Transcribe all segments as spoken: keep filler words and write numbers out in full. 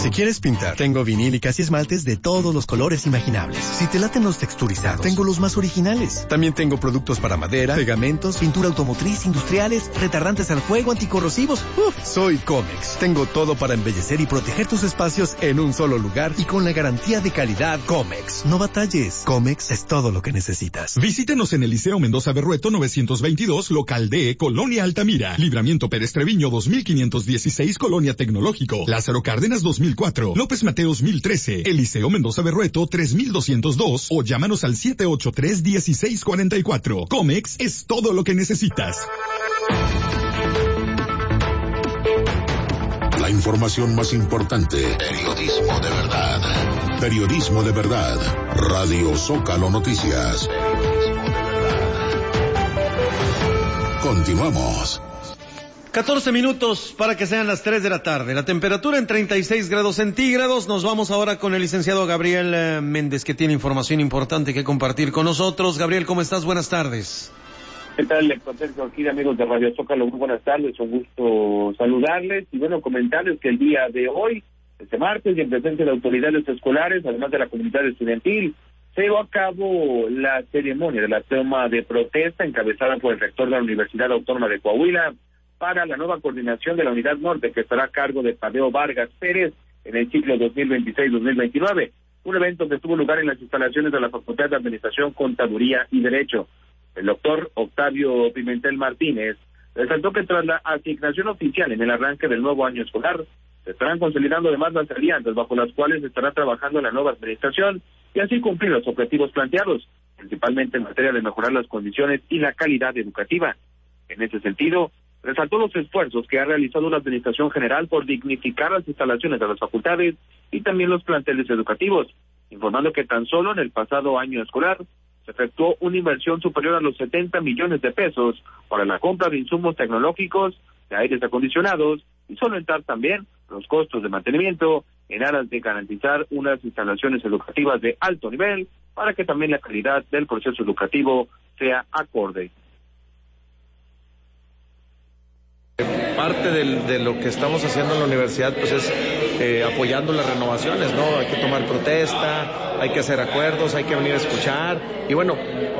Si quieres pintar, tengo vinílicas y esmaltes de todos los colores imaginables. Si te laten los texturizados, tengo los más originales. También tengo productos para madera, pegamentos, pintura automotriz, industriales, retardantes al fuego, anticorrosivos. Uf, soy Comex. Tengo todo para embellecer y proteger tus espacios en un solo lugar y con la garantía de calidad Comex. No batalles. Comex es todo lo que necesitas. Visítenos en el Liceo Mendoza Berrueto novecientos veintidós, local D, Colonia Altamira. Libramiento Pérez Treviño dos mil quinientos dieciséis, Colonia Tecnológico. Lázaro Cárdenas dos mil cuatro, López Mateos mil trece, Eliseo Mendoza Berrueto tres mil doscientos dos o llámanos al siete ocho tres, uno seis cuatro cuatro. Comex es todo lo que necesitas. La información más importante. Periodismo de verdad. Periodismo de verdad. Radio Zócalo Noticias. Continuamos. catorce minutos para que sean las tres de la tarde. La temperatura en treinta y seis grados centígrados. Nos vamos ahora con el licenciado Gabriel eh, Méndez, que tiene información importante que compartir con nosotros. Gabriel, ¿cómo estás? Buenas tardes. ¿Qué tal, lector Sergio Orquídea, amigos de Radio Zócalo? Muy buenas tardes, un gusto saludarles y bueno, comentarles que el día de hoy, este martes, y en presencia de autoridades escolares, además de la comunidad estudiantil, se llevó a cabo la ceremonia de la toma de protesta encabezada por el rector de la Universidad Autónoma de Coahuila para la nueva coordinación de la Unidad Norte, que estará a cargo de Tadeo Vargas Pérez en el ciclo dos mil veintiséis dos mil veintinueve. Un evento que tuvo lugar en las instalaciones de la Facultad de Administración, Contaduría y Derecho. El doctor Octavio Pimentel Martínez resaltó que tras la asignación oficial en el arranque del nuevo año escolar, se estarán consolidando además las alianzas bajo las cuales se estará trabajando la nueva administración y así cumplir los objetivos planteados, principalmente en materia de mejorar las condiciones y la calidad educativa. En ese sentido, resaltó los esfuerzos que ha realizado la Administración General por dignificar las instalaciones de las facultades y también los planteles educativos, informando que tan solo en el pasado año escolar se efectuó una inversión superior a los setenta millones de pesos para la compra de insumos tecnológicos, de aires acondicionados y solventar también los costos de mantenimiento en aras de garantizar unas instalaciones educativas de alto nivel para que también la calidad del proceso educativo sea acorde. Parte del, de lo que estamos haciendo en la universidad pues es eh, apoyando las renovaciones, ¿no? Hay que tomar protesta, hay que hacer acuerdos, hay que venir a escuchar y bueno,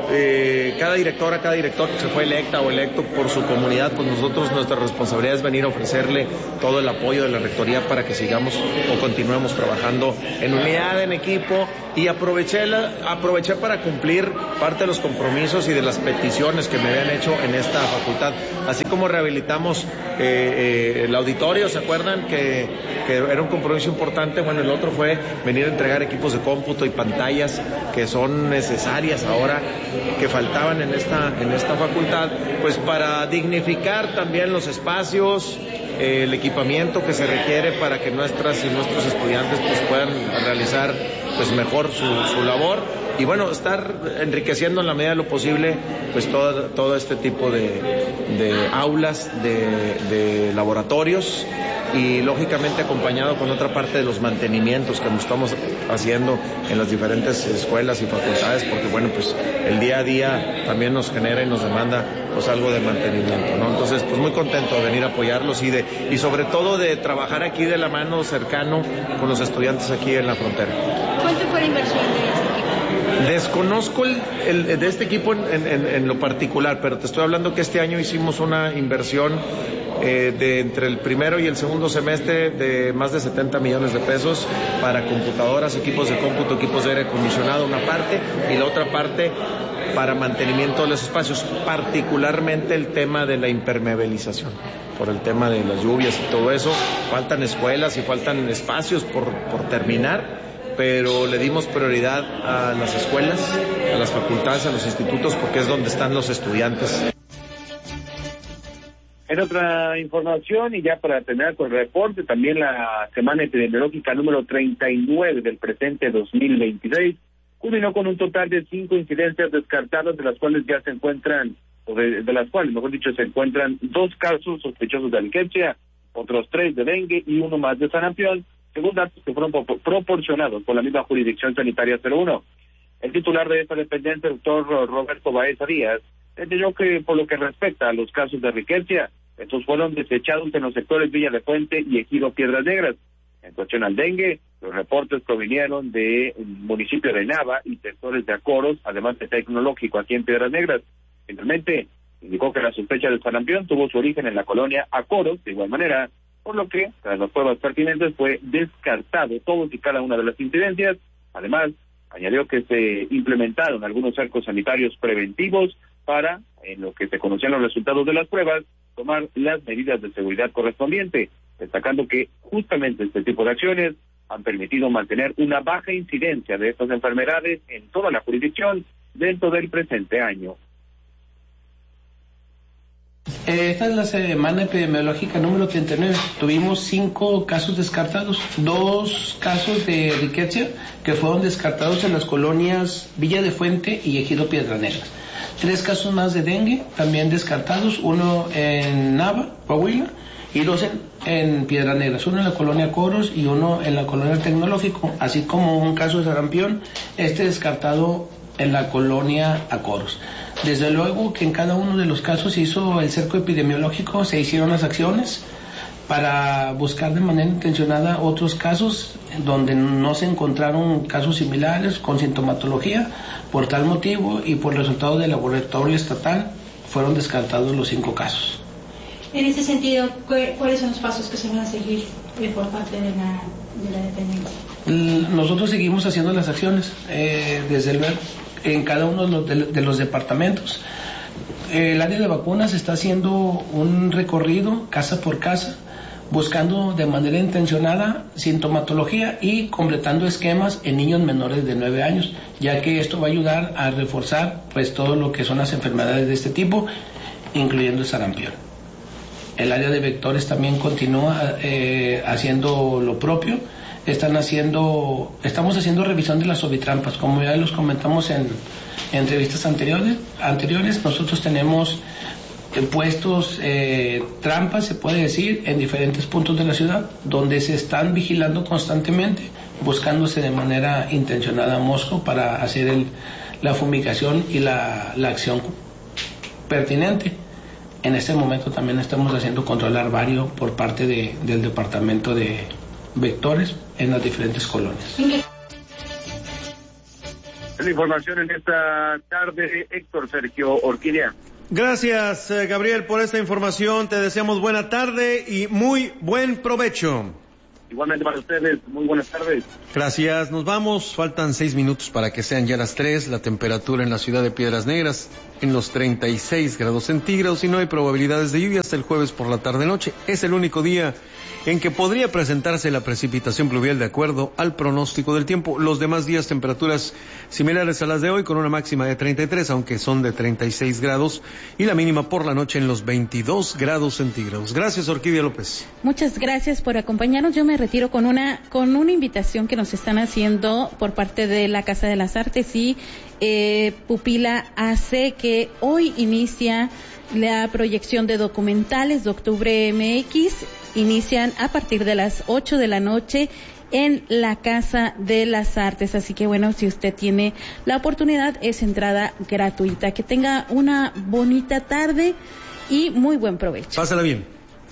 eh, cada directora, cada director que se fue electa o electo por su comunidad, pues nosotros nuestra responsabilidad es venir a ofrecerle todo el apoyo de la rectoría para que sigamos o continuemos trabajando en unidad, en equipo y aproveché, la, aproveché para cumplir parte de los compromisos y de las peticiones que me habían hecho en esta facultad, así como rehabilitamos Eh, eh, el auditorio, ¿se acuerdan? Que, que era un compromiso importante. Bueno, el otro fue venir a entregar equipos de cómputo y pantallas que son necesarias ahora, que faltaban en esta, en esta facultad, pues para dignificar también los espacios, eh, el equipamiento que se requiere para que nuestras y nuestros estudiantes pues puedan realizar pues mejor su, su labor. Y bueno, estar enriqueciendo en la medida de lo posible pues todo, todo este tipo de, de aulas, de, de laboratorios y lógicamente acompañado con otra parte de los mantenimientos que estamos haciendo en las diferentes escuelas y facultades, porque bueno, pues el día a día también nos genera y nos demanda pues algo de mantenimiento, ¿no? Entonces, pues muy contento de venir a apoyarlos y de y sobre todo de trabajar aquí de la mano cercano con los estudiantes aquí en la frontera. ¿Cuánto fue la inversión de este equipo? Desconozco el, el de este equipo en, en, en lo particular, pero te estoy hablando que este año hicimos una inversión eh, de entre el primero y el segundo semestre de más de setenta millones de pesos para computadoras, equipos de cómputo, equipos de aire acondicionado, una parte, y la otra parte para mantenimiento de los espacios, particularmente el tema de la impermeabilización, por el tema de las lluvias y todo eso. Faltan escuelas y faltan espacios por, por terminar, pero le dimos prioridad a las escuelas, a las facultades, a los institutos, porque es donde están los estudiantes. En otra información, y ya para terminar con el reporte, también la semana epidemiológica número treinta y nueve del presente dos mil veintiséis culminó con un total de cinco incidencias descartadas, de las cuales ya se encuentran, o de, de las cuales, mejor dicho, se encuentran dos casos sospechosos de rickettsia, otros tres de dengue y uno más de sarampión, según datos que fueron proporcionados por la misma Jurisdicción Sanitaria cero uno. El titular de esta dependencia, el doctor Roberto Baeza Díaz, detalló que por lo que respecta a los casos de rickettsia, estos fueron desechados en los sectores Villa de Fuente y Ejido Piedras Negras. En relación al dengue, los reportes provinieron del municipio de Nava y sectores de Acoros, además de Tecnológico aquí en Piedras Negras. Finalmente, indicó que la sospecha del sarampión tuvo su origen en la colonia Acoros, de igual manera, por lo que, tras las pruebas pertinentes, fue descartado todos y cada una de las incidencias. Además, añadió que se implementaron algunos cercos sanitarios preventivos para, en lo que se conocían los resultados de las pruebas, tomar las medidas de seguridad correspondientes, destacando que justamente este tipo de acciones han permitido mantener una baja incidencia de estas enfermedades en toda la jurisdicción dentro del presente año. Esta es la semana epidemiológica número treinta y nueve. Tuvimos cinco casos descartados, dos casos de riqueza que fueron descartados en las colonias Villa de Fuente y Ejido Piedras Negras. Tres casos más de dengue, también descartados, uno en Nava, Coahuila, y dos en, en Piedras Negras, uno en la colonia Coros y uno en la colonia Tecnológico, así como un caso de sarampión, este descartado en la colonia Acoros. Desde luego que en cada uno de los casos se hizo el cerco epidemiológico, se hicieron las acciones para buscar de manera intencionada otros casos donde no se encontraron casos similares con sintomatología. Por tal motivo y por resultados del laboratorio estatal fueron descartados los cinco casos. En ese sentido, ¿cuáles son los pasos que se van a seguir por parte de la, de la dependencia? Nosotros seguimos haciendo las acciones, eh, desde luego, en cada uno de los, de, de los departamentos. El área de vacunas está haciendo un recorrido casa por casa, buscando de manera intencionada sintomatología y completando esquemas en niños menores de nueve años, ya que esto va a ayudar a reforzar pues todo lo que son las enfermedades de este tipo, incluyendo el sarampión. El área de vectores también continúa eh, haciendo lo propio. Están haciendo, estamos haciendo revisión de las ovitrampas, como ya los comentamos en, en entrevistas anteriores. Anteriores nosotros tenemos eh, puestos eh, trampas, se puede decir, en diferentes puntos de la ciudad, donde se están vigilando constantemente, buscándose de manera intencionada mosco para hacer el, la fumigación y la, la acción pertinente. En este momento también estamos haciendo control larvario por parte de, del departamento de vectores en las diferentes colonias. La información en esta tarde, Héctor Sergio Orquídea. Gracias, eh, Gabriel, por esta información. Te deseamos buena tarde y muy buen provecho. Igualmente para ustedes, muy buenas tardes. Gracias, nos vamos. Faltan seis minutos para que sean ya las tres. La temperatura en la ciudad de Piedras Negras en los treinta y seis grados centígrados y no hay probabilidades de lluvia hasta el jueves por la tarde-noche. Es el único día en que podría presentarse la precipitación pluvial de acuerdo al pronóstico del tiempo. Los demás días temperaturas similares a las de hoy con una máxima de treinta y tres, aunque son de treinta y seis grados, y la mínima por la noche en los veintidós grados centígrados. Gracias, Orquídea López. Muchas gracias por acompañarnos. Yo me retiro con una con una invitación que nos están haciendo por parte de la Casa de las Artes y eh, Pupila A C, que hoy inicia la proyección de documentales de Octubre M X. Inician a partir de las ocho de la noche en la Casa de las Artes. Así que bueno, si usted tiene la oportunidad, es entrada gratuita. Que tenga una bonita tarde y muy buen provecho. Pásala bien.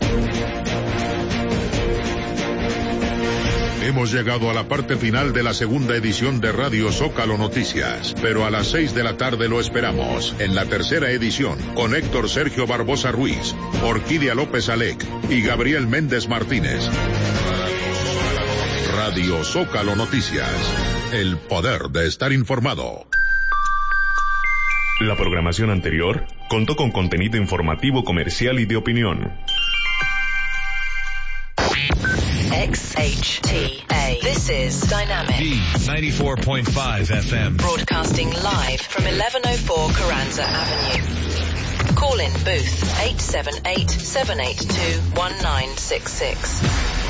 Hemos llegado a la parte final de la segunda edición de Radio Zócalo Noticias, pero a las seis de la tarde lo esperamos en la tercera edición con Héctor Sergio Barbosa Ruiz, Orquídea López Alec y Gabriel Méndez Martínez. Radio Zócalo Noticias, el poder de estar informado. La programación anterior contó con contenido informativo, comercial y de opinión. X H T A. This is Dynamic. B ninety-four point five F M. Broadcasting live from eleven oh four Carranza Avenue. Call in booth eight seven eight, seven eight two, one nine six six.